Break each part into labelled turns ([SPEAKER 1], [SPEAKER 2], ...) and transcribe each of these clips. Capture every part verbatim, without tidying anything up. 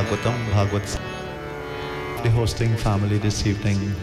[SPEAKER 1] Bhagavatam, Bhagavad. The hosting family this evening,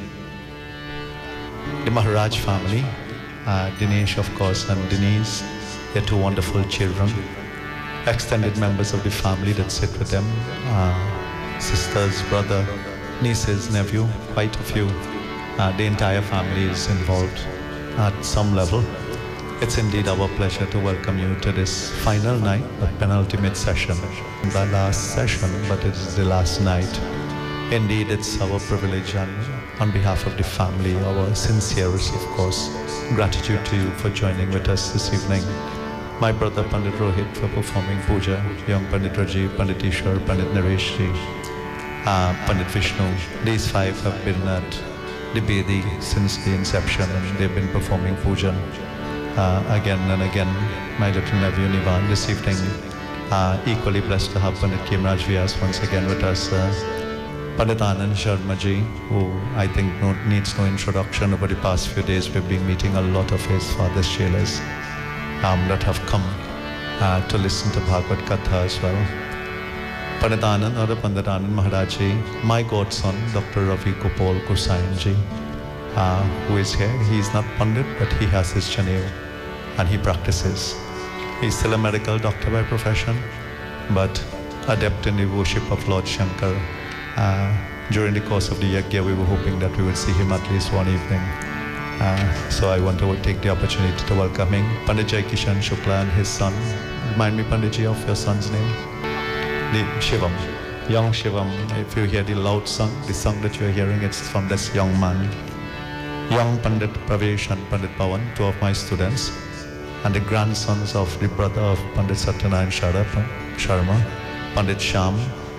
[SPEAKER 1] the Maharaj family, uh, Dinesh of course and Denise, their two wonderful children, extended members of the family that sit with them, uh, sisters, brother, nieces, nephew, quite a few. Uh, the entire family is involved at some level. It's indeed our pleasure to welcome you to this final night, the penultimate session. The last session, but it is the last night. Indeed, it's our privilege, and on behalf of the family, our sincerest, of course, gratitude to you for joining with us this evening. My brother Pandit Rohit for performing puja, young Pandit Rajiv, Pandit Ishwar, Pandit Naresh ji, uh, Pandit Vishnu. These five have been at the Bedi since the inception, and they've been performing puja uh, again and again. My little nephew Nivan this evening, uh, equally blessed to have Pandit Khemraj Vyas once again with us. Uh, Pandit Anand Sharma ji, who I think no, needs no introduction. Over the past few days, we've been meeting a lot of his father's chelas um, that have come uh, to listen to Bhagavad Katha as well. Pandit Anand, or Pandit Anand Maharaj ji, my godson, Doctor Ravi Gopal Gosain ji, uh, who is here. He is not Pandit, but he has his Janev and he practices. He's still a medical doctor by profession, but adept in the worship of Lord Shankar. Uh, during the course of the yajna, we were hoping that we would see him at least one evening. Uh, so I want to take the opportunity to welcome him. Pandit Jai Kishan Shukla and his son. Remind me, Panditji, of your son's name? The Shivam. Young Shivam. If you hear the loud song, the song that you're hearing, it's from this young man. Young Pandit Pravesh and Pandit Pawan, two of my students, and the grandsons of the brother of Pandit Satyanarayan Sharma, Pandit Sham.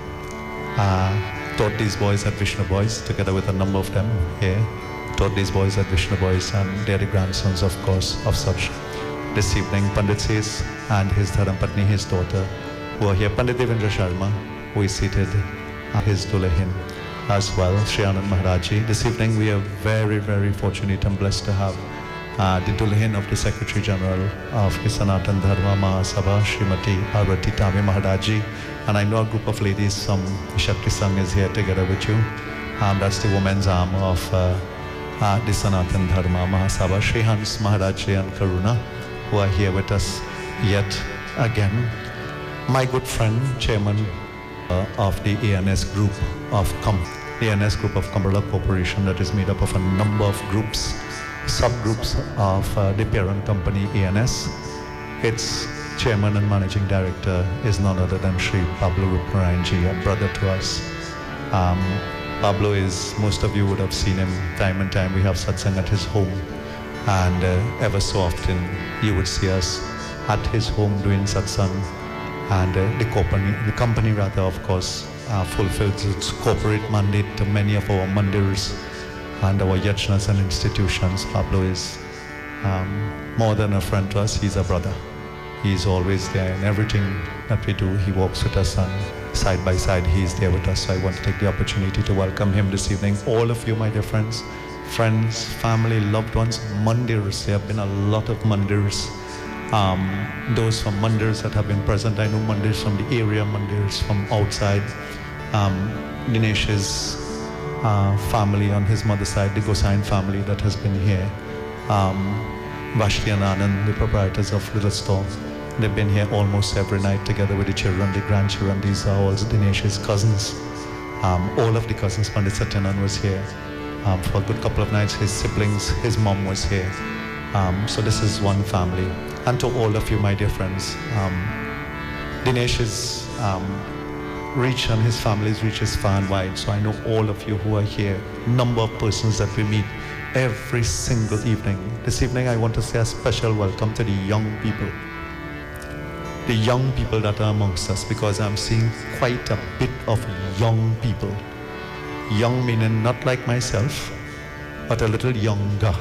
[SPEAKER 1] Uh, taught these boys at Vishnu Boys, together with a number of them here. Taught these boys at Vishnu Boys, and they're the grandsons, of course, of such. This evening, Pandit Sis and his Dharam-Patni, his daughter, who are here. Pandit Devendra Sharma, who is seated, uh, his Dulahin as well, Sri Anand Maharaj ji. This evening, we are very, very fortunate and blessed to have uh, the Dulahin of the Secretary General of the Sanatan Dharma Mahasabha, Srimati Parvati Tami Maharaj ji. And I know a group of ladies from Shakti Sangh is here together with you. Um, that's the women's arm of uh, uh, the Sanatan Dharma Mahasabha, Shri Hans Maharaj ji and Karuna, who are here with us yet again. My good friend, chairman uh, of the A N S group of Com, A N S group of Kamala Corporation, that is made up of a number of groups, subgroups of uh, the parent company A N S. Its chairman and managing director is none other than Shri Pablo Rupnarayan ji, a brother to us. Um, Pablo is, most of you would have seen him time and time. We have satsang at his home, and uh, ever so often you would see us at his home doing satsang. And uh, the company, the company rather, of course, uh, fulfills its corporate mandate to many of our mandirs and our yajnas and institutions. Pablo is um, more than a friend to us, he's a brother. He's always there in everything that we do. He walks with us, and side by side, he's there with us. So I want to take the opportunity to welcome him this evening. All of you, my dear friends, friends, family, loved ones, mandirs. There have been a lot of mandirs. Um, those from mandirs that have been present. I know mandirs from the area, mandirs from outside. Um, Dinesh's uh, family on his mother's side, the Gosain family that has been here. Um, Vashti and Anand, the proprietors of Little Store. They've been here almost every night together with the children, the grandchildren. These are all Dinesh's cousins. Um, all of the cousins. Pandit Satyanand was here um, for a good couple of nights. His siblings, his mom was here. Um, so this is one family. And to all of you, my dear friends, um, Dinesh's um, reach and his family's reach is far and wide. So I know all of you who are here, number of persons that we meet every single evening. This evening I want to say a special welcome to the young people. The young people that are amongst us, because I'm seeing quite a bit of young people. Young meaning not like myself, but a little younger.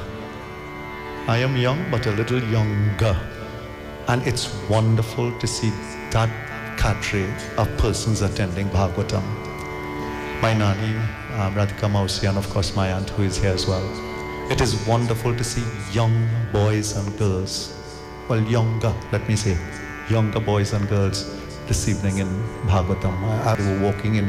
[SPEAKER 1] I am young, but a little younger. And it's wonderful to see that cadre of persons attending Bhagavatam. My Nani, um, Radhika Mausi, and of course my aunt who is here as well. It is wonderful to see young boys and girls, well, younger, let me say, younger boys and girls this evening in Bhagavatam. I, I were walking in